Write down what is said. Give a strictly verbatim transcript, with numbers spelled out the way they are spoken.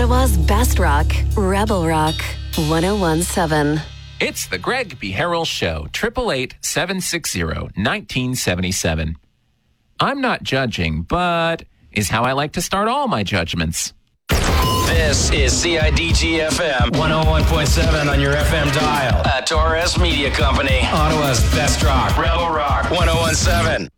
Ottawa's best rock, Rebel Rock, one oh one point seven. It's the Greg Beharrell Show, eight eight eight, seven six zero, one nine seven seven. I'm not judging, but is how I like to start all my judgments. This is C I D G F M one oh one point seven on your F M dial. A Torres Media Company. Ottawa's best rock. Rebel Rock one oh one point seven.